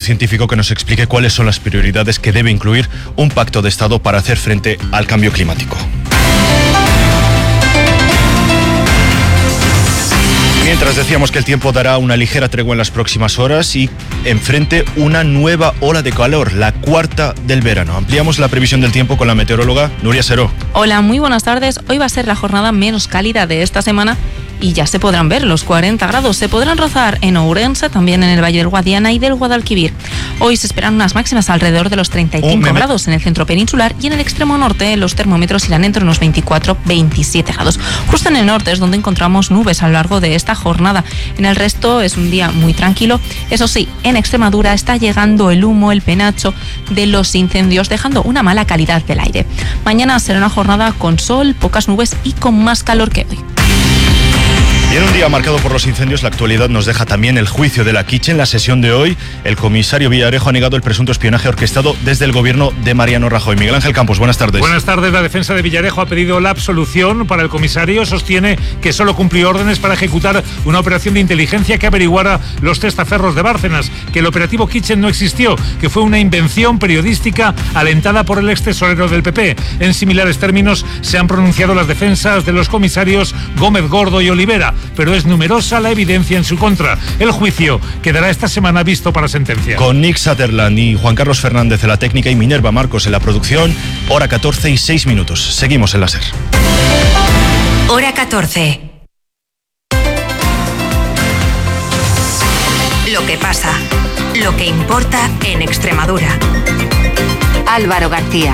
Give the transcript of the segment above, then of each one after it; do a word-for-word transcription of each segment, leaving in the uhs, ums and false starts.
científico que nos explique cuáles son las prioridades que debe incluir un pacto de Estado para hacer frente al cambio climático. Mientras decíamos que el tiempo dará una ligera tregua en las próximas horas y enfrente una nueva ola de calor, la cuarta del verano. Ampliamos la previsión del tiempo con la meteoróloga Nuria Seró. Hola, muy buenas tardes. Hoy va a ser la jornada menos cálida de esta semana y ya se podrán ver los cuarenta grados. Se podrán rozar en Ourense, también en el Valle del Guadiana y del Guadalquivir. Hoy se esperan unas máximas alrededor de los treinta y cinco oh, grados en el centro peninsular y en el extremo norte los termómetros irán entre unos veinticuatro a veintisiete grados. Justo en el norte es donde encontramos nubes a lo largo de esta jornada. En el resto es un día muy tranquilo. Eso sí, en Extremadura está llegando el humo, el penacho de los incendios, dejando una mala calidad del aire. Mañana será una jornada con sol, pocas nubes y con más calor que hoy. Y en un día marcado por los incendios, la actualidad nos deja también el juicio de la Quiche. En la sesión de hoy, el comisario Villarejo ha negado el presunto espionaje orquestado desde el gobierno de Mariano Rajoy. Miguel Ángel Campos, buenas tardes. Buenas tardes. La defensa de Villarejo ha pedido la absolución para el comisario. Sostiene que solo cumplió órdenes para ejecutar una operación de inteligencia que averiguara los testaferros de Bárcenas, que el operativo Kitchen no existió, que fue una invención periodística alentada por el ex tesorero del P P. En similares términos se han pronunciado las defensas de los comisarios Gómez Gordo y Olivera, pero es numerosa la evidencia en su contra. El juicio quedará esta semana visto para sentencia. Con Nick Sutherland y Juan Carlos Fernández en la técnica y Minerva Marcos en la producción, hora catorce y seis minutos. Seguimos en la SER. Hora catorce. Lo que pasa, lo que importa en Extremadura. Álvaro García.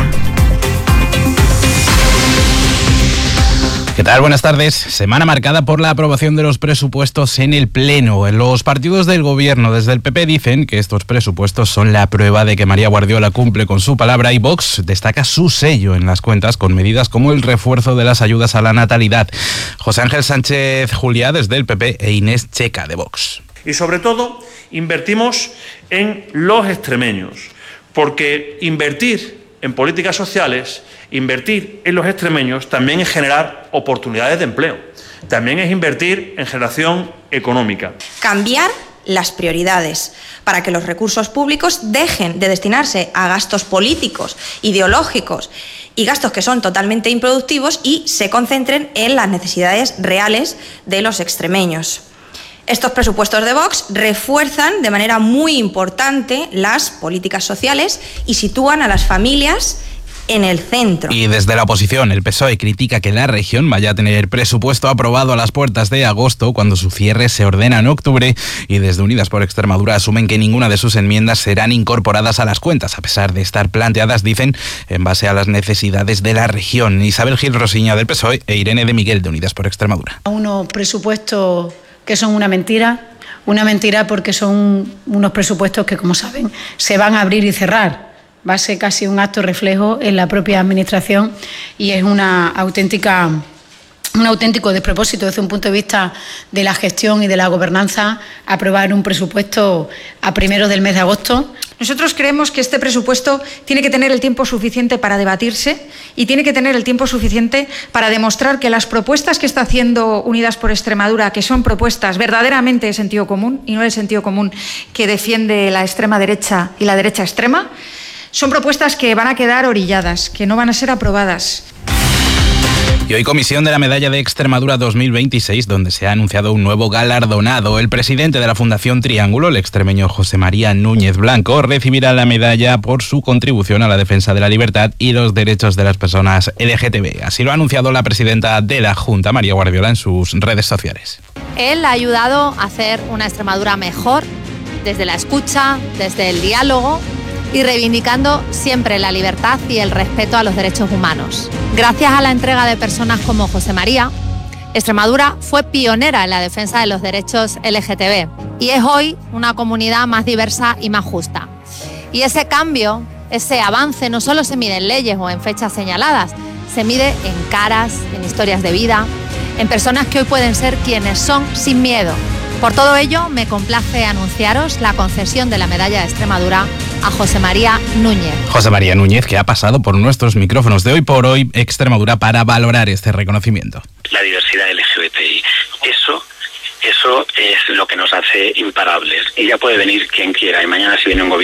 ¿Qué tal? Buenas tardes. Semana marcada por la aprobación de los presupuestos en el Pleno. Los partidos del Gobierno desde el P P dicen que estos presupuestos son la prueba de que María Guardiola cumple con su palabra y Vox destaca su sello en las cuentas con medidas como el refuerzo de las ayudas a la natalidad. José Ángel Sánchez Juliá desde el P P e Inés Checa de Vox. Y sobre todo invertimos en los extremeños, porque invertir en políticas sociales, invertir en los extremeños también es generar oportunidades de empleo, también es invertir en generación económica. Cambiar las prioridades para que los recursos públicos dejen de destinarse a gastos políticos, ideológicos y gastos que son totalmente improductivos y se concentren en las necesidades reales de los extremeños. Estos presupuestos de Vox refuerzan de manera muy importante las políticas sociales y sitúan a las familias en el centro. Y desde la oposición, el P S O E critica que la región vaya a tener presupuesto aprobado a las puertas de agosto, cuando su cierre se ordena en octubre, y desde Unidas por Extremadura asumen que ninguna de sus enmiendas serán incorporadas a las cuentas, a pesar de estar planteadas, dicen, en base a las necesidades de la región. Isabel Gil Rosiña del P S O E e Irene de Miguel de Unidas por Extremadura. Unos presupuestos que son una mentira, una mentira porque son unos presupuestos que, como saben, se van a abrir y cerrar. Va a ser casi un acto reflejo en la propia Administración y es una auténtica, un auténtico despropósito desde un punto de vista de la gestión y de la gobernanza aprobar un presupuesto a primeros del mes de agosto. Nosotros creemos que este presupuesto tiene que tener el tiempo suficiente para debatirse y tiene que tener el tiempo suficiente para demostrar que las propuestas que está haciendo Unidas por Extremadura, que son propuestas verdaderamente de sentido común y no el sentido común que defiende la extrema derecha y la derecha extrema, son propuestas que van a quedar orilladas, que no van a ser aprobadas. Y hoy comisión de la Medalla de Extremadura dos mil veintiséis, donde se ha anunciado un nuevo galardonado. El presidente de la Fundación Triángulo, el extremeño José María Núñez Blanco, recibirá la medalla por su contribución a la defensa de la libertad y los derechos de las personas L G T B. Así lo ha anunciado la presidenta de la Junta, María Guardiola, en sus redes sociales. Él ha ayudado a hacer una Extremadura mejor desde la escucha, desde el diálogo, y reivindicando siempre la libertad y el respeto a los derechos humanos. Gracias a la entrega de personas como José María, Extremadura fue pionera en la defensa de los derechos L G T B y es hoy una comunidad más diversa y más justa. Y ese cambio, ese avance, no solo se mide en leyes o en fechas señaladas, se mide en caras, en historias de vida, en personas que hoy pueden ser quienes son sin miedo. Por todo ello, me complace anunciaros la concesión de la Medalla de Extremadura a José María Núñez. José María Núñez, que ha pasado por nuestros micrófonos de Hoy por Hoy Extremadura para valorar este reconocimiento. La diversidad L G B T I, eso, eso es lo que nos hace imparables. Y ya puede venir quien quiera, y mañana si viene un gobierno